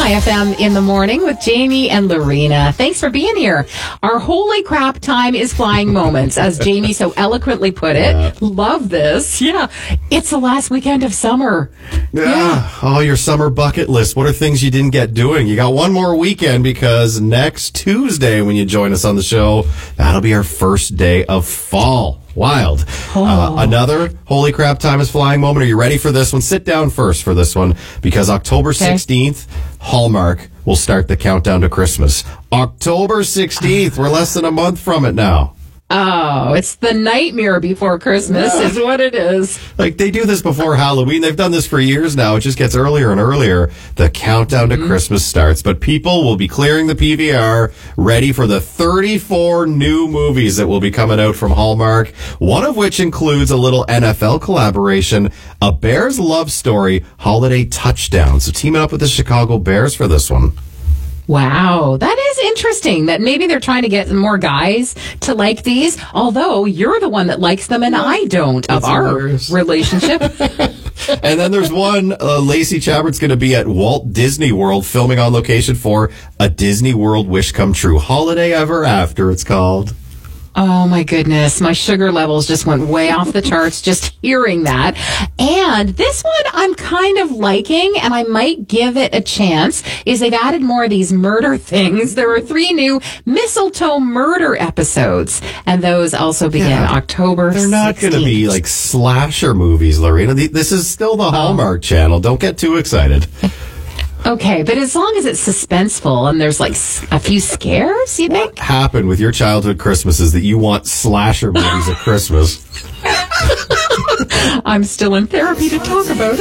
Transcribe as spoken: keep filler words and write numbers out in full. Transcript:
Hi F M in the morning with Jamie and Lorena. Thanks for being here. Our holy crap time is flying moments, as Jamie so eloquently put it. Yeah. Love this. Yeah. It's the last weekend of summer. Yeah. yeah. Oh, your summer bucket list. What are things you didn't get doing? You got one more weekend because next Tuesday when you join us on the show, that'll be our first day of fall. Wild. Oh. Uh, another holy crap time is flying moment. Are you ready for this one? Sit down first for this one because October sixteenth, okay. Hallmark will start the countdown to Christmas. October sixteenth. We're less than a month from it now. Oh, it's the nightmare before Christmas yeah. is what it is. Like, they do this before Halloween. They've done this for years now. It just gets earlier and earlier. The countdown to mm-hmm. Christmas starts. But people will be clearing the P V R, ready for the thirty-four new movies that will be coming out from Hallmark, one of which includes a little N F L collaboration, a Bears love story, Holiday Touchdown. So teaming up with the Chicago Bears for this one. Wow, that is interesting that maybe they're trying to get more guys to like these, although you're the one that likes them and I don't of our hilarious. relationship. And then there's one, uh, Lacey Chabbert's going to be at Walt Disney World filming on location for a Disney World Wish Come True. Holiday Ever After, it's called. Oh, my goodness. My sugar levels just went way off the charts just hearing that. And this one I'm kind of liking, and I might give it a chance, is they've added more of these murder things. There are three new Mistletoe Murder episodes, and those also begin yeah, October They're not going to be like slasher movies, Lorena. This is still the Hallmark oh. Channel. Don't get too excited. Okay, but as long as it's suspenseful and there's like a few scares, you think? What happened with your childhood Christmases that you want slasher movies at Christmas? I'm still in therapy to talk about it.